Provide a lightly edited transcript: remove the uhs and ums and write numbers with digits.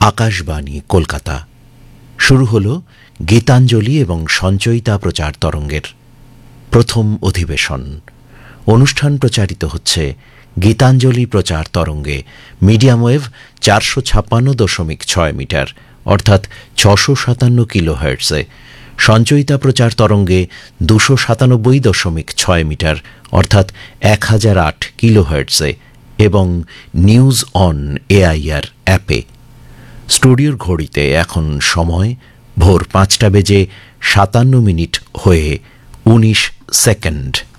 আকাশবাণী কলকাতা। শুরু হল গীতাঞ্জলি এবং সঞ্চয়িতা প্রচার তরঙ্গের প্রথম অধিবেশন। অনুষ্ঠান প্রচারিত হচ্ছে গীতাঞ্জলি প্রচার তরঙ্গে মিডিয়াম ওয়েভ 456.6 মিটার অর্থাৎ 657 কিলোহার্টজে, সঞ্চয়িতা প্রচার তরঙ্গে 297.6 মিটার অর্থাৎ 1008 কিলোহার্টজে এবং নিউজ অন এআইআর অ্যাপে। স্টুডিওর ঘড়িতে এখন সময় ভোর 5টা বেজে 57 মিনিট হয়ে 19 সেকেন্ড।